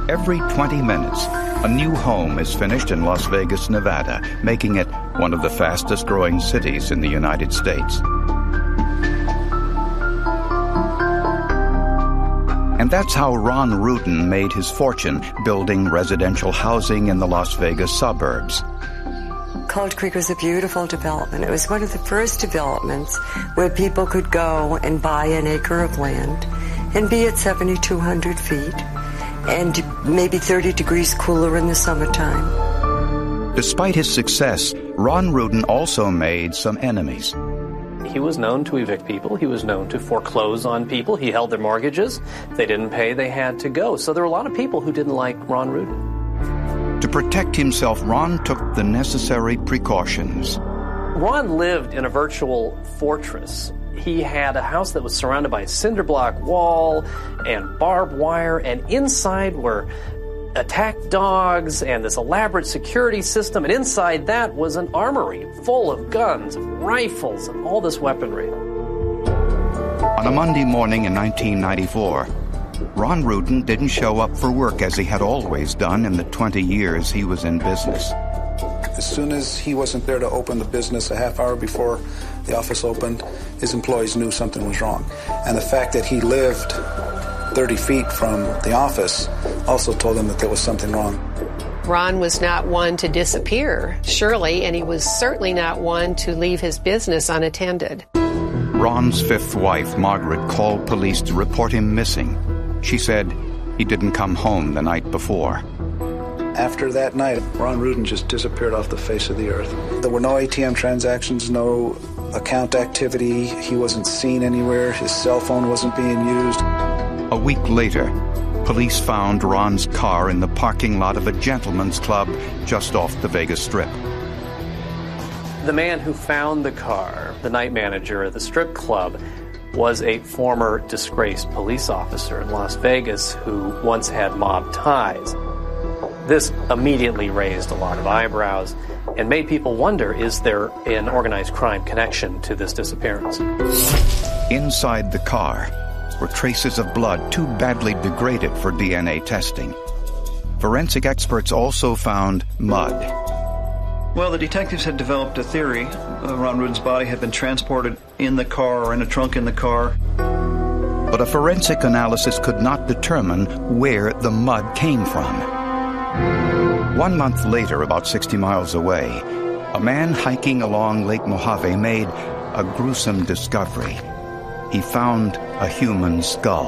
Every 20 minutes, a new home is finished in Las Vegas, Nevada, making it one of the fastest-growing cities in the United States. And that's how Ron Rudin made his fortune building residential housing in the Las Vegas suburbs. Cold Creek was a beautiful development. It was one of the first developments where people could go and buy an acre of land and be at 7,200 feet and maybe 30 degrees cooler in the summertime. Despite his success, Ron Rudin also made some enemies. He was known to evict people. He was known to foreclose on people. He held their mortgages. If they didn't pay, they had to go. So there were a lot of people who didn't like Ron Rudin. To protect himself, Ron took the necessary precautions. Ron lived in a virtual fortress. He had a house that was surrounded by a cinder block wall and barbed wire, and inside were attack dogs and this elaborate security system, and inside that was an armory full of guns, rifles, and all this weaponry. On a Monday morning in 1994, Ron Rudin didn't show up for work as he had always done in the 20 years he was in business. As soon as he wasn't there to open the business a half hour before the office opened, his employees knew something was wrong. And the fact that he lived 30 feet from the office also told them that there was something wrong. Ron was not one to disappear, surely, and he was certainly not one to leave his business unattended. Ron's fifth wife, Margaret, called police to report him missing. She said he didn't come home the night before. After that night, Ron Rudin just disappeared off the face of the earth. There were no ATM transactions, no account activity. He wasn't seen anywhere. His cell phone wasn't being used. A week later, police found Ron's car in the parking lot of a gentleman's club just off the Vegas Strip. The man who found the car, the night manager at the strip club, was a former disgraced police officer in Las Vegas who once had mob ties. This immediately raised a lot of eyebrows and made people wonder, is there an organized crime connection to this disappearance? Inside the car were traces of blood too badly degraded for DNA testing. Forensic experts also found mud. Well, the detectives had developed a theory. Ron Rudin's body had been transported in the car or in a trunk in the car. But a forensic analysis could not determine where the mud came from. 1 month later, about 60 miles away, a man hiking along Lake Mojave made a gruesome discovery. He found a human skull.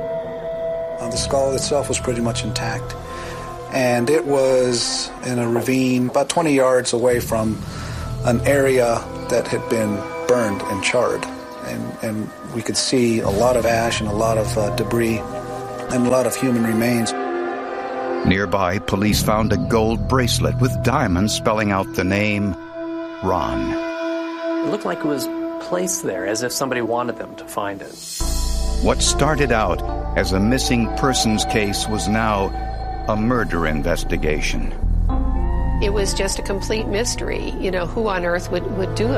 The skull itself was pretty much intact, and it was in a ravine about 20 yards away from an area that had been burned and charred. And we could see a lot of ash and a lot of debris and a lot of human remains. Nearby, police found a gold bracelet with diamonds spelling out the name Ron. It looked like it was placed there as if somebody wanted them to find it. What started out as a missing persons case was now a murder investigation. It was just a complete mystery. You know, who on earth would do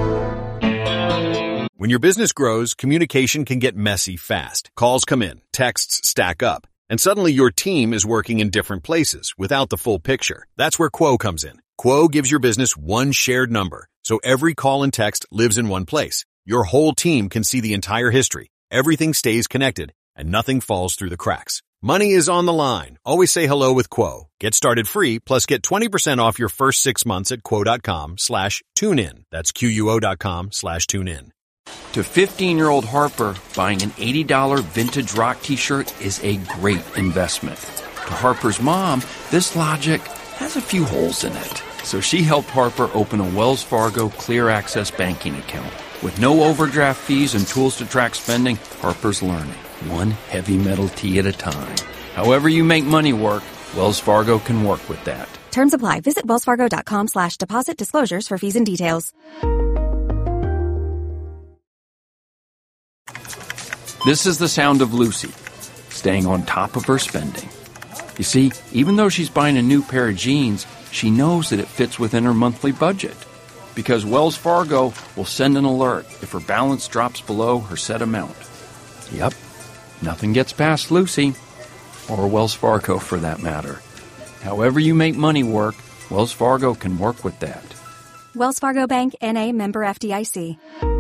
it? When your business grows, communication can get messy fast. Calls come in, texts stack up, and suddenly your team is working in different places without the full picture. That's where Quo comes in. Quo gives your business one shared number, so every call and text lives in one place. Your whole team can see the entire history. Everything stays connected, and nothing falls through the cracks. Money is on the line. Always say hello with Quo. Get started free, plus get 20% off your first 6 months at quo.com/tunein. That's QUO.com/tunein. To 15-year-old Harper, buying an $80 vintage rock t-shirt is a great investment. To Harper's mom, this logic has a few holes in it. So she helped Harper open a Wells Fargo Clear Access banking account. With no overdraft fees and tools to track spending, Harper's learning, one heavy metal tee at a time. However you make money work, Wells Fargo can work with that. Terms apply. Visit wellsfargo.com/deposit disclosures for fees and details. This is the sound of Lucy, staying on top of her spending. You see, even though she's buying a new pair of jeans, she knows that it fits within her monthly budget. Because Wells Fargo will send an alert if her balance drops below her set amount. Yep, nothing gets past Lucy. or Wells Fargo for that matter. However you make money work, Wells Fargo can work with that. Wells Fargo Bank, N.A., member FDIC.